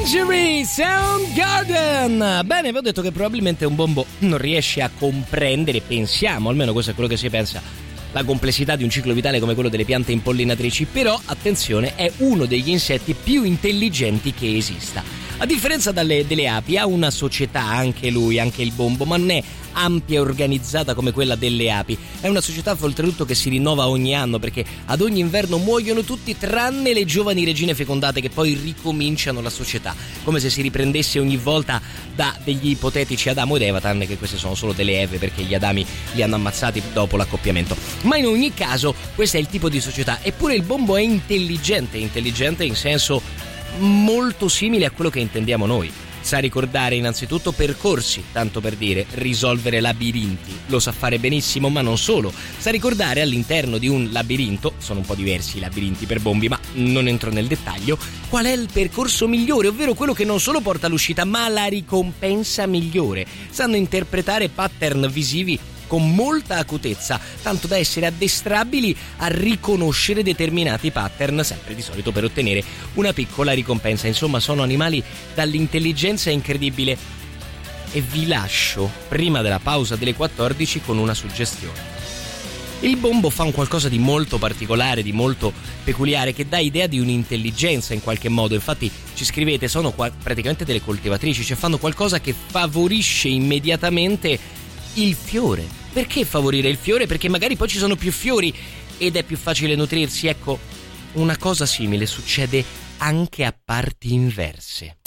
Lingerie Soundgarden. Bene, vi ho detto che probabilmente un bombo non riesce a comprendere, pensiamo, almeno questo è quello che si pensa, la complessità di un ciclo vitale come quello delle piante impollinatrici, però attenzione, è uno degli insetti più intelligenti che esista. A differenza delle api, ha una società anche lui, anche il bombo, ma non è ampia e organizzata come quella delle api. È una società oltretutto che si rinnova ogni anno, perché ad ogni inverno muoiono tutti tranne le giovani regine fecondate che poi ricominciano la società, come se si riprendesse ogni volta da degli ipotetici Adamo ed Eva, tranne che queste sono solo delle Eve perché gli Adami li hanno ammazzati dopo l'accoppiamento. Ma in ogni caso questo è il tipo di società. Eppure il bombo è intelligente in senso molto simile a quello che intendiamo noi. Sa ricordare innanzitutto percorsi, tanto per dire, risolvere labirinti. Lo sa fare benissimo, ma non solo. Sa ricordare all'interno di un labirinto, sono un po' diversi i labirinti per bombi, ma non entro nel dettaglio, qual è il percorso migliore, ovvero quello che non solo porta all'uscita, ma la ricompensa migliore. Sanno interpretare pattern visivi con molta acutezza, tanto da essere addestrabili a riconoscere determinati pattern, sempre di solito per ottenere una piccola ricompensa. Insomma, sono animali dall'intelligenza incredibile. E vi lascio, prima della pausa delle 14, con una suggestione. Il bombo fa un qualcosa di molto particolare, di molto peculiare, che dà idea di un'intelligenza in qualche modo. Infatti ci scrivete, sono praticamente delle coltivatrici, cioè fanno qualcosa che favorisce immediatamente il fiore. Perché favorire il fiore? Perché magari poi ci sono più fiori ed è più facile nutrirsi. Ecco, una cosa simile succede anche a parti inverse.